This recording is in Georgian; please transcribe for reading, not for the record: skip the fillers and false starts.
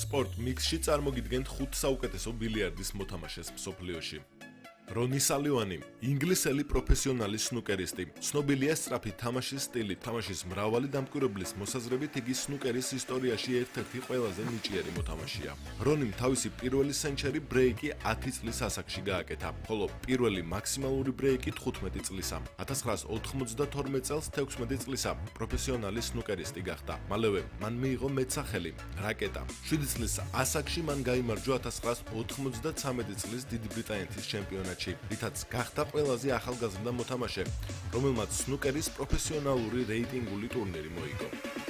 სპორტ მიქსში წარმოგიდგენთ 5 საუკეთესო ბილიარდის მოთამაშეს მსოფლიოში. რონი სალივანი, ინგლისელი პროფესიონალი სნუკერისტი, ცნობილია სწრაფი თამაშის სტილით, თამაშის მრავალი დამკვირვებლის მოსაზრებით იგი სნუკერის ისტორიაში ერთ-ერთი ყველაზე ნიჭიერი მოთამაშეა. რონიმ თავისი პირველი სენჩერი ბრეიკი 10 წლის ასაკში გააკეთა, ხოლო პირველი მაქსიმალური ბრეიკი 15 წლისა. 1992 წელს 16 წლისა პროფესიონალი სნუკერისტი გახდა. მალევე მან მიიღო მეტსახელი რაკეტა. 7 წლის ასაკში მან გაიმარჯვა 1993 წლის დიდი ბრიტანეთის ჩემპიონატში. რითაც გახდა ყველაზე ახალგაზრდა მოთამაშე, რომელმაც სნუკერის პროფესიონალური რეიტინგული ტურნირი მოიგო.